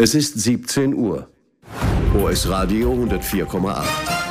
Es ist 17 Uhr. OS Radio 104,8.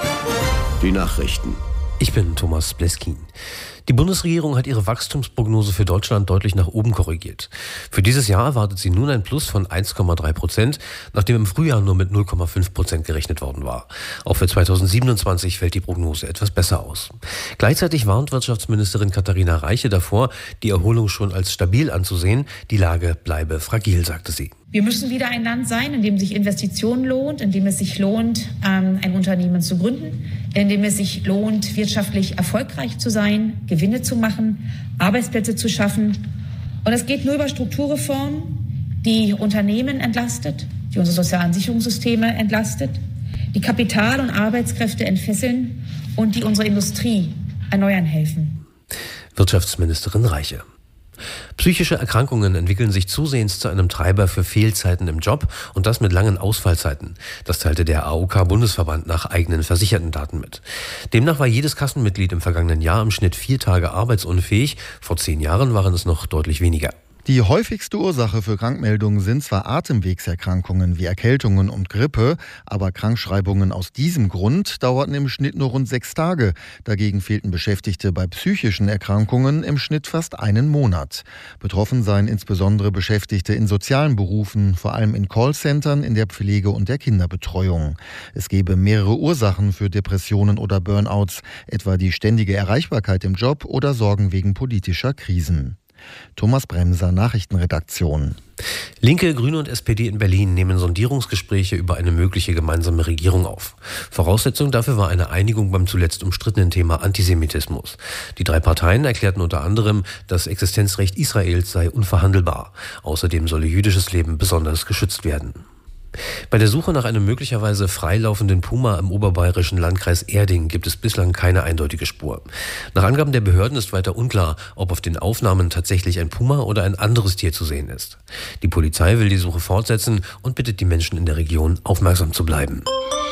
Die Nachrichten. Ich bin Thomas Bleskin. Die Bundesregierung hat ihre Wachstumsprognose für Deutschland deutlich nach oben korrigiert. Für dieses Jahr erwartet sie nun ein Plus von 1,3%, nachdem im Frühjahr nur mit 0,5% gerechnet worden war. Auch für 2027 fällt die Prognose etwas besser aus. Gleichzeitig warnt Wirtschaftsministerin Katharina Reiche davor, die Erholung schon als stabil anzusehen. Die Lage bleibe fragil, sagte sie. Wir müssen wieder ein Land sein, in dem sich Investition lohnt, in dem es sich lohnt, ein Unternehmen zu gründen, in dem es sich lohnt, wirtschaftlich erfolgreich zu sein, Gewinne zu machen, Arbeitsplätze zu schaffen. Und es geht nur über Strukturreformen, die Unternehmen entlastet, die unsere sozialen Sicherungssysteme entlastet, die Kapital- und Arbeitskräfte entfesseln und die unsere Industrie erneuern helfen. Wirtschaftsministerin Reiche. Psychische Erkrankungen entwickeln sich zusehends zu einem Treiber für Fehlzeiten im Job und das mit langen Ausfallzeiten. Das teilte der AOK-Bundesverband nach eigenen versicherten Daten mit. Demnach war jedes Kassenmitglied im vergangenen Jahr im Schnitt 4 Tage arbeitsunfähig. Vor 10 Jahren waren es noch deutlich weniger. Die häufigste Ursache für Krankmeldungen sind zwar Atemwegserkrankungen wie Erkältungen und Grippe, aber Krankschreibungen aus diesem Grund dauerten im Schnitt nur rund 6 Tage. Dagegen fehlten Beschäftigte bei psychischen Erkrankungen im Schnitt fast einen Monat. Betroffen seien insbesondere Beschäftigte in sozialen Berufen, vor allem in Callcentern, in der Pflege und der Kinderbetreuung. Es gebe mehrere Ursachen für Depressionen oder Burnouts, etwa die ständige Erreichbarkeit im Job oder Sorgen wegen politischer Krisen. Thomas Bremser, Nachrichtenredaktion. Linke, Grüne und SPD in Berlin nehmen Sondierungsgespräche über eine mögliche gemeinsame Regierung auf. Voraussetzung dafür war eine Einigung beim zuletzt umstrittenen Thema Antisemitismus. Die 3 Parteien erklärten unter anderem, das Existenzrecht Israels sei unverhandelbar. Außerdem solle jüdisches Leben besonders geschützt werden. Bei der Suche nach einem möglicherweise freilaufenden Puma im oberbayerischen Landkreis Erding gibt es bislang keine eindeutige Spur. Nach Angaben der Behörden ist weiter unklar, ob auf den Aufnahmen tatsächlich ein Puma oder ein anderes Tier zu sehen ist. Die Polizei will die Suche fortsetzen und bittet die Menschen in der Region, aufmerksam zu bleiben.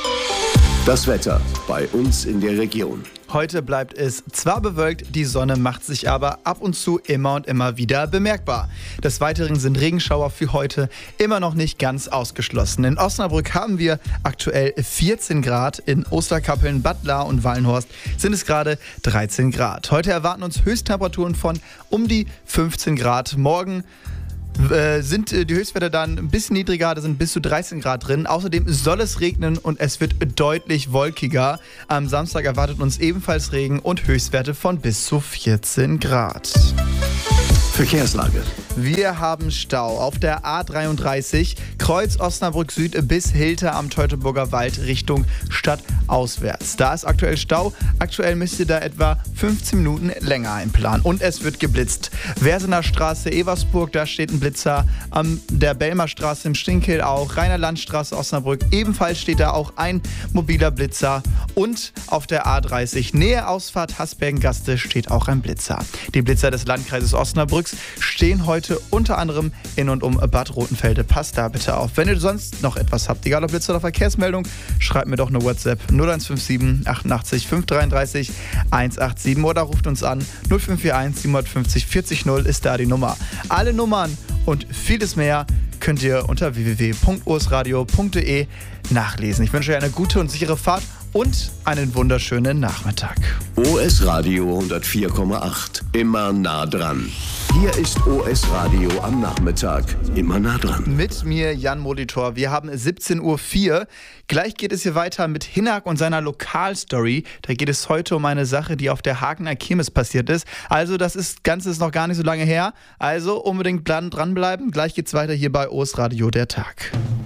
Das Wetter bei uns in der Region. Heute bleibt es zwar bewölkt, die Sonne macht sich aber ab und zu immer und immer wieder bemerkbar. Des Weiteren sind Regenschauer für heute immer noch nicht ganz ausgeschlossen. In Osnabrück haben wir aktuell 14 Grad, in Osterkappeln, Bad Lahr und Wallenhorst sind es gerade 13 Grad. Heute erwarten uns Höchsttemperaturen von um die 15 Grad. Morgen sind die Höchstwerte dann ein bisschen niedriger, da sind bis zu 13 Grad drin. Außerdem soll es regnen und es wird deutlich wolkiger. Am Samstag erwartet uns ebenfalls Regen und Höchstwerte von bis zu 14 Grad. Verkehrslage. Wir haben Stau auf der A33, Kreuz Osnabrück Süd bis Hilter am Teutoburger Wald Richtung Stadt auswärts. Da ist aktuell Stau. Aktuell müsst ihr da etwa 15 Minuten länger einplanen. Und es wird geblitzt. Wersener Straße, Eversburg, da steht ein Blitzer. An der Belmer Straße im Stinkel auch. Rainer Landstraße Osnabrück, ebenfalls steht da auch ein mobiler Blitzer. Und auf der A30, Nähe Ausfahrt Hasbergengaste, steht auch ein Blitzer. Die Blitzer des Landkreises Osnabrücks stehen heute unter anderem in und um Bad Rotenfelde. Passt da bitte auf. Wenn ihr sonst noch etwas habt, egal ob Blitzer oder Verkehrsmeldung, schreibt mir doch eine WhatsApp 0157 88 533 187 oder ruft uns an 0541 750 40 0 ist da die Nummer. Alle Nummern und vieles mehr könnt ihr unter www.osradio.de nachlesen. Ich wünsche euch eine gute und sichere Fahrt und einen wunderschönen Nachmittag. OS Radio 104,8. Immer nah dran. Hier ist OS Radio am Nachmittag. Immer nah dran. Mit mir Jan Molitor. Wir haben 17:04 Uhr. Gleich geht es hier weiter mit Hinak und seiner Lokalstory. Da geht es heute um eine Sache, die auf der Hakener Kirmes passiert ist. Also das Ganze ist noch gar nicht so lange her. Also unbedingt dranbleiben. Gleich geht's weiter hier bei OS Radio der Tag.